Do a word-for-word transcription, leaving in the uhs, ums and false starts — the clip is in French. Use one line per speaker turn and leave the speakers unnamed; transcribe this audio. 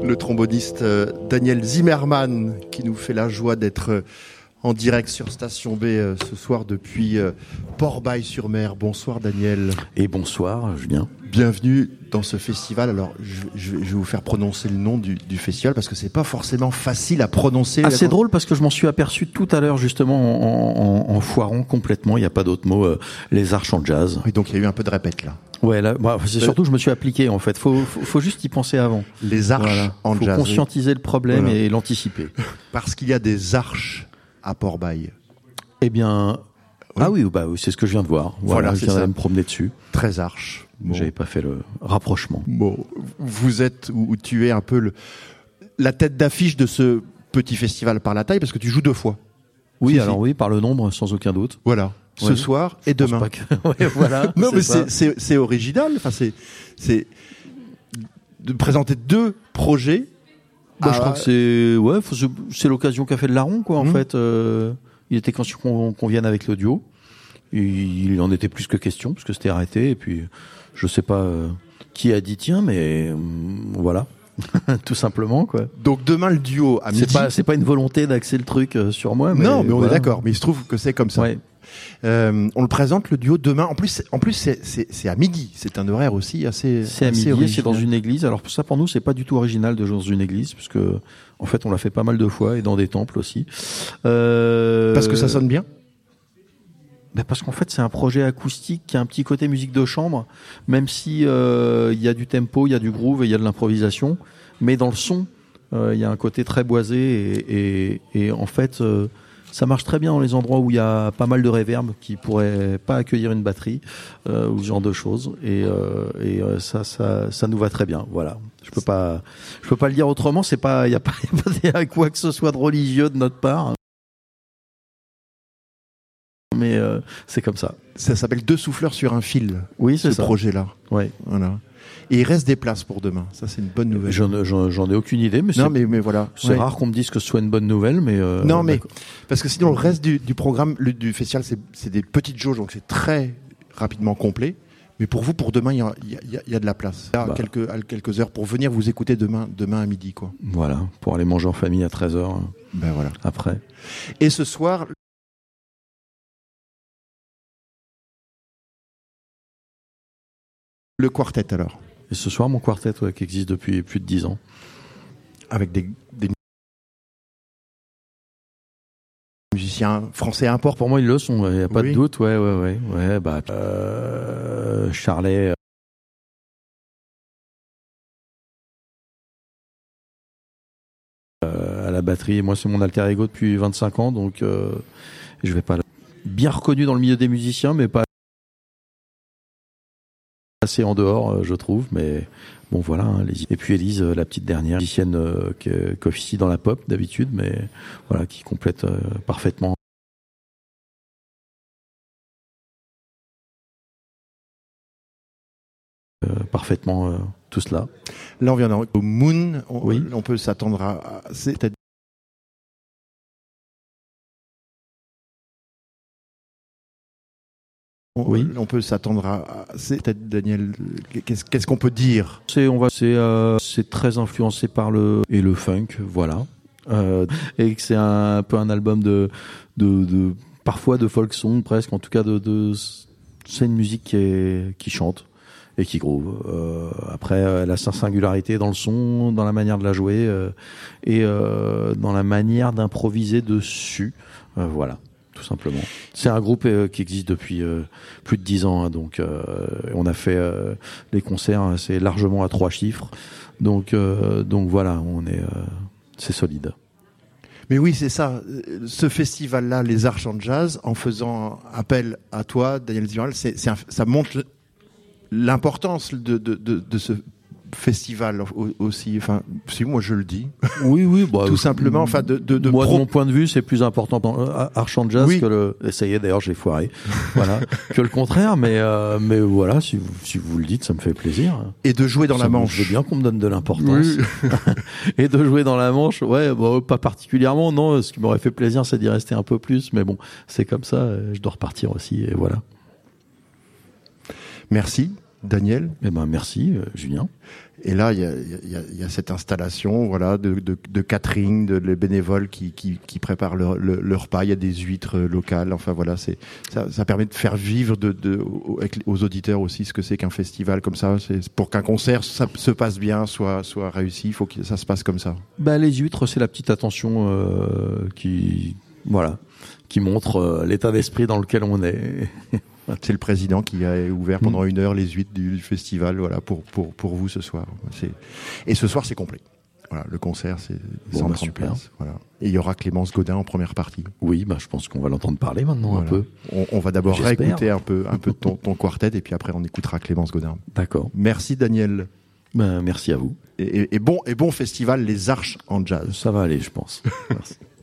Le tromboniste euh, Daniel Zimmermann qui nous fait la joie d'être euh, en direct sur Station B euh, ce soir depuis euh, Port-Bail-sur-Mer. Bonsoir Daniel.
Et bonsoir Julien.
Bienvenue dans ce festival. Alors je, je, je vais vous faire prononcer le nom du, du festival parce que c'est pas forcément facile à prononcer.
Ah, c'est drôle parce que je m'en suis aperçu tout à l'heure justement en, en, en foirant complètement. Il n'y a pas d'autre mot. Euh, les Arches en jazz.
Oui, donc il y a eu un peu de répète là.
Ouais, là, bah, c'est surtout que je me suis appliqué en fait. Faut, faut, faut juste y penser avant.
Les arches
voilà.
en
faut
jazz.
Faut conscientiser le problème voilà. et l'anticiper.
Parce qu'il y a des arches à Port-Bail.
Eh bien, oui. ah oui, bah c'est ce que je viens de voir. Voilà, voilà je viens de me promener dessus.
treize arches.
Bon. J'avais pas fait le rapprochement.
Bon, vous êtes ou tu es un peu le, la tête d'affiche de ce petit festival par la taille parce que tu joues deux fois.
Oui,
si,
alors
si.
oui, par le nombre, sans aucun doute.
Voilà. Ce ouais, soir et demain.
Pas que... ouais, voilà,
non, mais c'est, c'est, c'est original. Enfin, c'est, c'est de présenter deux projets.
Bah, à... Je crois que c'est, ouais, c'est l'occasion qu'a fait le larron, quoi. En mmh. fait, euh, il était question qu'on, qu'on vienne avec le duo. Il en était plus que question parce que c'était arrêté. Et puis, je sais pas euh, qui a dit tiens, mais euh, voilà. Tout simplement, quoi.
Donc demain le duo à midi.
C'est pas, c'est pas une volonté d'axer le truc euh, sur moi. Mais
non, mais on
voilà.
est d'accord. Mais il se trouve que c'est comme ça.
Ouais.
Euh, on le présente le duo demain. En plus, en plus, c'est, c'est, c'est à midi. C'est un horaire aussi assez.
C'est à
assez
midi.
Original.
C'est dans une église. Alors ça, pour nous, c'est pas du tout original de jouer dans une église, parce que en fait, on l'a fait pas mal de fois et dans des temples aussi. Euh...
Parce que ça sonne bien.
Ben parce qu'en fait c'est un projet acoustique qui a un petit côté musique de chambre, même si il euh, y a du tempo, il y a du groove et il y a de l'improvisation, mais dans le son il euh, y a un côté très boisé et, et, et en fait euh, ça marche très bien dans les endroits où il y a pas mal de reverb qui pourraient pas accueillir une batterie euh, ou ce genre de choses et, euh, et euh, ça, ça ça nous va très bien. Voilà, je peux pas je peux pas le dire autrement. C'est pas il y a pas, y a pas quoi que ce soit de religieux de notre part. Mais euh, c'est comme ça.
Ça s'appelle Deux souffleurs sur un fil.
Oui, c'est
ce
ça.
projet-là.
Ouais.
Voilà. Et il reste des places pour demain. Ça, c'est une bonne nouvelle.
J'en, j'en, j'en ai aucune idée, mais
non,
c'est,
mais, mais voilà.
C'est
ouais.
rare qu'on me dise que ce soit une bonne nouvelle, mais euh,
non, mais
d'accord.
Parce que sinon le reste du, du programme le, du festival, c'est, c'est des petites jauges, donc c'est très rapidement complet. Mais pour vous, pour demain, il y a, y, a, y a de la place. Bah. À quelques, à quelques heures pour venir vous écouter demain, demain à midi, quoi.
Voilà, pour aller manger en famille à treize heures.
Ben voilà.
Après.
Et ce soir. Le quartet alors.
Et ce soir, mon quartet ouais, qui existe depuis plus de dix ans.
Avec des, des musiciens français importants.
Pour moi, ils le sont, il n'y a pas
oui.
de doute. Ouais, ouais, ouais. ouais bah, euh, Charlet. Euh, à la batterie. Moi, c'est mon alter ego depuis vingt-cinq ans, donc euh, je vais pas. Bien reconnu dans le milieu des musiciens, mais pas. Assez en dehors, je trouve, mais bon voilà. Hein, les... Et puis Élise, la petite dernière musicienne euh, qui, qui officie dans la pop d'habitude, mais voilà, qui complète euh, parfaitement. Euh, parfaitement euh, tout cela.
Là, on vient au Moon. On,
oui.
on peut s'attendre à. C'est peut-être.
Oui.
On peut s'attendre à. C'est peut-être Daniel. Qu'est-ce, qu'est-ce qu'on peut dire ?
C'est on va. C'est euh, c'est très influencé par le et le funk, voilà. Euh, et que c'est un, un peu un album de de, de parfois de folk song presque, en tout cas de, de c'est une musique qui est qui chante et qui groove. Euh, après, elle a sa singularité dans le son, dans la manière de la jouer euh, et euh, dans la manière d'improviser dessus. Euh, voilà. Tout simplement. C'est un groupe euh, qui existe depuis euh, plus de dix ans, hein, donc euh, on a fait euh, les concerts, hein, c'est largement à trois chiffres, donc euh, donc voilà, on est, euh, c'est solide.
Mais oui, c'est ça. Ce festival-là, les Arches en jazz, en faisant appel à toi, Daniel Zimmermann, c'est, c'est un, ça montre l'importance de, de, de, de ce festival aussi. Enfin, si moi je le dis.
Oui, oui, bah,
tout simplement. Enfin, de, de, de
moi,
pro...
de mon point de vue, c'est plus important dans Arches en jazz oui. que le. Essayez d'ailleurs, j'ai foiré. Voilà, que le contraire. Mais euh, mais voilà, si vous si vous le dites, ça me fait plaisir.
Et de jouer dans
ça
la Manche.
Je veux bien qu'on me donne de l'importance.
Oui.
Et de jouer dans la Manche, ouais, bah, pas particulièrement. Non, ce qui m'aurait fait plaisir, c'est d'y rester un peu plus. Mais bon, c'est comme ça. Je dois repartir aussi. Et voilà.
Merci. Daniel.
Eh ben merci euh, Julien.
Et là, il y a, il y a, il y a cette installation, voilà, de, de, de catering, de les bénévoles qui, qui, qui préparent le, le, le repas. Il y a des huîtres locales. Enfin voilà, c'est ça, ça permet de faire vivre de, de, avec, aux auditeurs aussi ce que c'est qu'un festival comme ça. C'est pour qu'un concert ça se passe bien, soit soit réussi. Il faut que ça se passe comme ça.
Ben les huîtres, c'est la petite attention euh, qui, voilà, qui montre euh, l'état d'esprit dans lequel on est.
C'est le président qui a ouvert pendant une heure les huîtres du festival, voilà, pour pour pour vous ce soir. C'est et ce soir c'est complet. Voilà, le concert c'est
bon,
cent
bah,
trente
super.
places. Voilà. Et il y aura Clémence Godin en première partie.
Oui, bah je pense qu'on va l'entendre parler maintenant
Voilà.
un peu.
On, on va d'abord
J'espère.
réécouter un peu un peu de ton, ton quartet et puis après on écoutera Clémence Godin.
D'accord.
Merci Daniel.
Ben merci à vous.
Et, et, et bon et bon festival Les Arches en Jazz.
Ça va aller, je pense. Merci.